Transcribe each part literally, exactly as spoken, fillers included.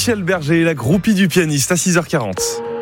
Michel Berger, la groupie du pianiste à six heures quarante.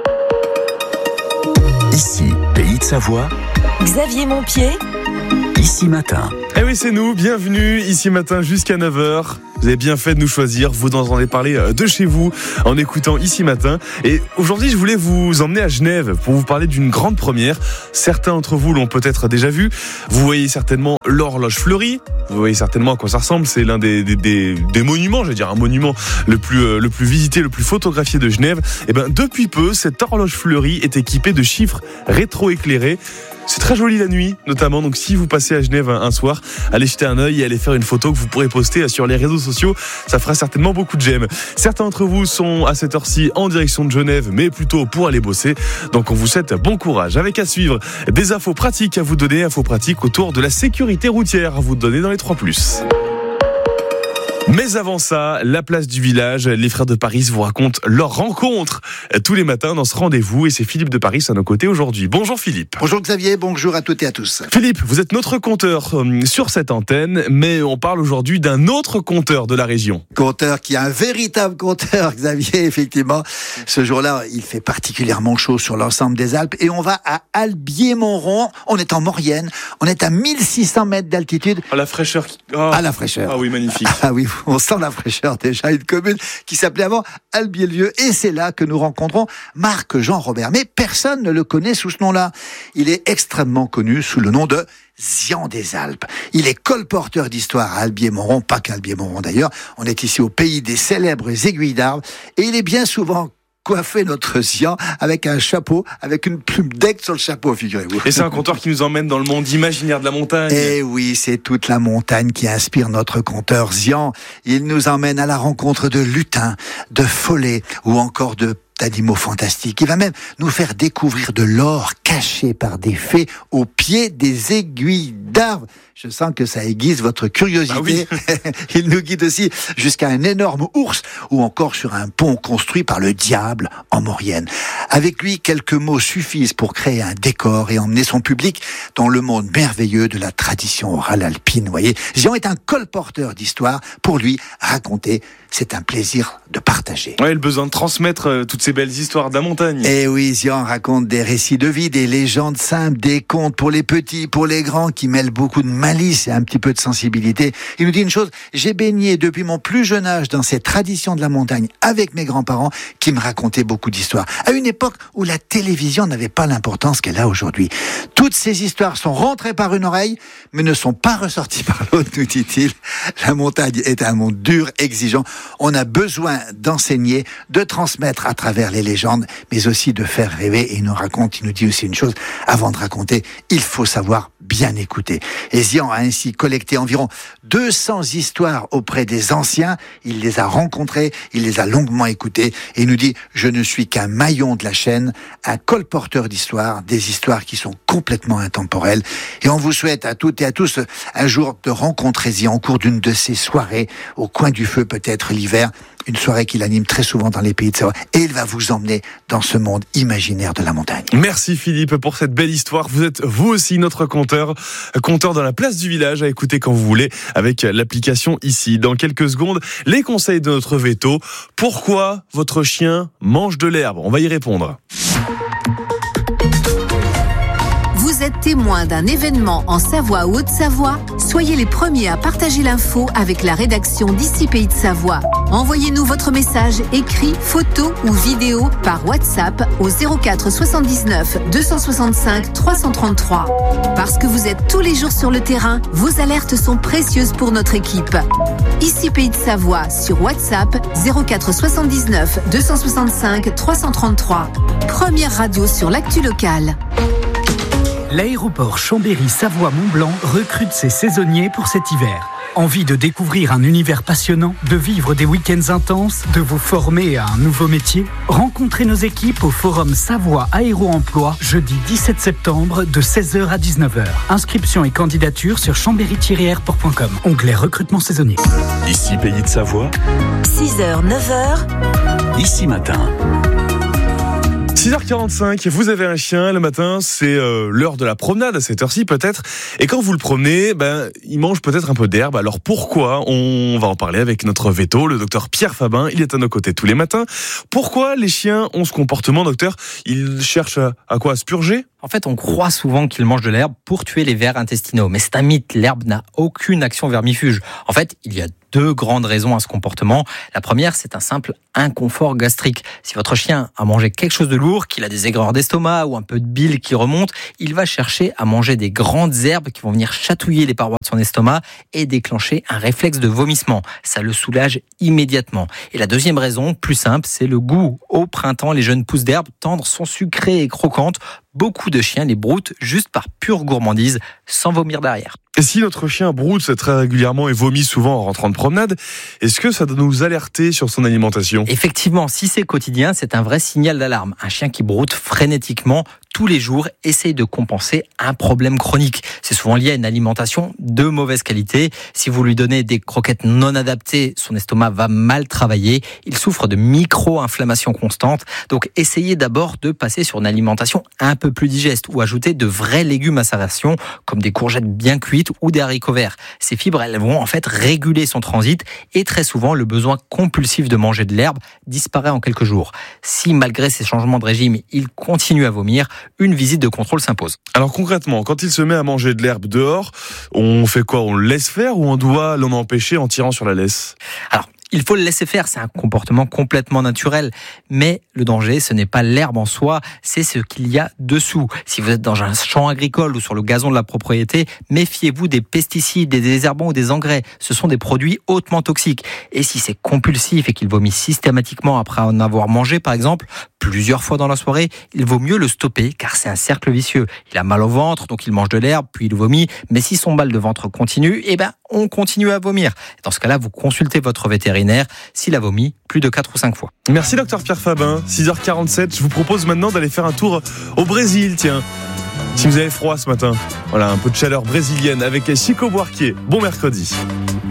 Ici, Pays de Savoie. Xavier Montpied. Ici Matin. Eh oui, c'est nous, bienvenue ici matin jusqu'à neuf heures. Vous avez bien fait de nous choisir, vous entendez parler de chez vous en écoutant Ici Matin. Et aujourd'hui, je voulais vous emmener à Genève pour vous parler d'une grande première. Certains d'entre vous l'ont peut-être déjà vu. Vous voyez certainement l'horloge fleurie. Vous voyez certainement à quoi ça ressemble. C'est l'un des, des, des, des monuments, je veux dire un monument le plus, euh, le plus visité, le plus photographié de Genève. Et ben, depuis peu, cette horloge fleurie est équipée de chiffres rétro-éclairés. C'est très joli la nuit, notamment. Donc, si vous passez à Genève un, un soir, allez jeter un œil et allez faire une photo que vous pourrez poster sur les réseaux sociaux. Ça fera certainement beaucoup de j'aime. Certains d'entre vous sont à cette heure-ci en direction de Genève, mais plutôt pour aller bosser. Donc, on vous souhaite bon courage. Avec à suivre des infos pratiques à vous donner, infos pratiques autour de la sécurité routière à vous donner dans les trois plus. Mais avant ça, la place du village, les frères de Paris vous racontent leur rencontre tous les matins dans ce rendez-vous et c'est Philippe de Paris à nos côtés aujourd'hui. Bonjour Philippe. Bonjour Xavier, bonjour à toutes et à tous. Philippe, vous êtes notre conteur sur cette antenne, mais on parle aujourd'hui d'un autre conteur de la région. Conteur qui est un véritable conteur, Xavier, effectivement. Ce jour-là, il fait particulièrement chaud sur l'ensemble des Alpes et on va à Albier-Montrond. On est en Maurienne, on est à mille six cents mètres d'altitude. À la fraîcheur. Oh. À la fraîcheur. Ah oui, magnifique. Ah oui. On sent la fraîcheur déjà, une commune qui s'appelait avant Albier-le-Vieux. Et c'est là que nous rencontrons Marc Jean Robert. Mais personne ne le connaît sous ce nom-là. Il est extrêmement connu sous le nom de Zian des Alpes. Il est colporteur d'histoire à Albier-Montrond, pas qu'à Albier-Montrond d'ailleurs. On est ici au pays des célèbres aiguilles d'arbre. Et il est bien souvent coiffé notre Zian avec un chapeau, avec une plume d'aigle sur le chapeau, figurez-vous. Et c'est un conteur qui nous emmène dans le monde imaginaire de la montagne. Eh oui, c'est toute la montagne qui inspire notre conteur Zian. Il nous emmène à la rencontre de lutins, de follets ou encore de d'animaux fantastiques. Il va même nous faire découvrir de l'or caché par des fées au pied des aiguilles d'arbres. Je sens que ça aiguise votre curiosité. Ah oui. Il nous guide aussi jusqu'à un énorme ours ou encore sur un pont construit par le diable en Maurienne. Avec lui, quelques mots suffisent pour créer un décor et emmener son public dans le monde merveilleux de la tradition orale alpine. Vous voyez, Zian est un colporteur d'histoire. Pour lui, raconter, c'est un plaisir de partager. Ouais, le besoin de transmettre euh, toutes ces belles histoires de la montagne. Et oui, Zian raconte des récits de vie, des légendes simples, des contes pour les petits, pour les grands, qui mêlent beaucoup de malice et un petit peu de sensibilité. Il nous dit une chose, j'ai baigné depuis mon plus jeune âge dans ces traditions de la montagne avec mes grands-parents qui me racontaient beaucoup d'histoires. À une époque où la télévision n'avait pas l'importance qu'elle a aujourd'hui. Toutes ces histoires sont rentrées par une oreille, mais ne sont pas ressorties par l'autre, nous dit-il. La montagne est un monde dur, exigeant. On a besoin d'enseigner, de transmettre à travers les légendes, mais aussi de faire rêver. Et il nous raconte, il nous dit aussi une chose, avant de raconter, il faut savoir bien écouter. Et Zian a ainsi collecté environ deux cents histoires auprès des anciens. Il les a rencontrées, il les a longuement écoutées. Et il nous dit, je ne suis qu'un maillon de la chaîne, un colporteur d'histoires, des histoires qui sont complètement intemporelles. Et on vous souhaite à toutes et à tous un jour de rencontrer Zian au cours d'une de ces soirées, au coin du feu peut-être l'hiver, une soirée qu'il anime très souvent dans les pays de Savoie. Et il va vous emmener dans ce monde imaginaire de la montagne. Merci Philippe pour cette belle histoire. Vous êtes vous aussi notre conteur, conteur dans la place du village à écouter quand vous voulez avec l'application ici. Dans quelques secondes, les conseils de notre veto. Pourquoi votre chien mange de l'herbe? On va y répondre. Vous êtes témoin d'un événement en Savoie ou Haute-Savoie? Soyez les premiers à partager l'info avec la rédaction d'Ici Pays de Savoie. Envoyez-nous votre message écrit, photo ou vidéo par WhatsApp au zéro quatre soixante-dix-neuf deux cent soixante-cinq trois cent trente-trois. Parce que vous êtes tous les jours sur le terrain, vos alertes sont précieuses pour notre équipe. Ici Pays de Savoie sur WhatsApp zéro quatre soixante-dix-neuf deux cent soixante-cinq trois cent trente-trois. Première radio sur l'actu locale. L'aéroport Chambéry-Savoie-Mont-Blanc recrute ses saisonniers pour cet hiver. Envie de découvrir un univers passionnant, de vivre des week-ends intenses, de vous former à un nouveau métier? Rencontrez nos équipes au Forum Savoie Aéro-Emploi jeudi dix-sept septembre de seize heures à dix-neuf heures. Inscription et candidature sur chambéry tiret airport point com. Onglet recrutement saisonnier. Ici Pays de Savoie. six heures, neuf heures. Ici Matin. six heures quarante-cinq, vous avez un chien, le matin, c'est euh, l'heure de la promenade, à cette heure-ci peut-être. Et quand vous le promenez, ben, il mange peut-être un peu d'herbe. Alors pourquoi ? On va en parler avec notre véto, le docteur Pierre Fabin. Il est à nos côtés tous les matins. Pourquoi les chiens ont ce comportement, docteur ? Ils cherchent à, à quoi ? À se purger ? En fait, on croit souvent qu'ils mangent de l'herbe pour tuer les vers intestinaux. Mais c'est un mythe, l'herbe n'a aucune action vermifuge. En fait, il y a deux grandes raisons à ce comportement. La première, c'est un simple inconfort gastrique. Si votre chien a mangé quelque chose de lourd, qu'il a des aigreurs d'estomac ou un peu de bile qui remonte, il va chercher à manger des grandes herbes qui vont venir chatouiller les parois de son estomac et déclencher un réflexe de vomissement. Ça le soulage immédiatement. Et la deuxième raison, plus simple, c'est le goût. Au printemps, les jeunes pousses d'herbe tendres sont sucrées et croquantes. Beaucoup de chiens les broutent juste par pure gourmandise, sans vomir derrière. Et si notre chien broute très régulièrement et vomit souvent en rentrant de promenade, est-ce que ça doit nous alerter sur son alimentation ? Effectivement, si c'est quotidien, c'est un vrai signal d'alarme. Un chien qui broute frénétiquement tous les jours essaye de compenser un problème chronique. C'est souvent lié à une alimentation de mauvaise qualité. Si vous lui donnez des croquettes non adaptées, son estomac va mal travailler. Il souffre de micro-inflammations constantes. Donc, essayez d'abord de passer sur une alimentation un peu plus digeste ou ajouter de vrais légumes à sa ration, comme des courgettes bien cuites ou des haricots verts. Ces fibres, elles vont en fait réguler son transit et très souvent, le besoin compulsif de manger de l'herbe disparaît en quelques jours. Si, malgré ces changements de régime, il continue à vomir, une visite de contrôle s'impose. Alors concrètement, quand il se met à manger de l'herbe dehors, on fait quoi ? On le laisse faire ou on doit l'en empêcher en tirant sur la laisse ? Alors, il faut le laisser faire, c'est un comportement complètement naturel. Mais le danger, ce n'est pas l'herbe en soi, c'est ce qu'il y a dessous. Si vous êtes dans un champ agricole ou sur le gazon de la propriété, méfiez-vous des pesticides, des désherbants ou des engrais. Ce sont des produits hautement toxiques. Et si c'est compulsif et qu'il vomit systématiquement après en avoir mangé, par exemple, plusieurs fois dans la soirée, il vaut mieux le stopper car c'est un cercle vicieux. Il a mal au ventre, donc il mange de l'herbe, puis il vomit. Mais si son mal de ventre continue, eh ben, on continue à vomir. Dans ce cas-là, vous consultez votre vétérinaire s'il a vomi plus de quatre ou cinq fois. Merci docteur Pierre Fabin. six heures quarante-sept, je vous propose maintenant d'aller faire un tour au Brésil, tiens. Si vous avez froid ce matin, voilà, un peu de chaleur brésilienne avec Chico Buarque. Bon mercredi.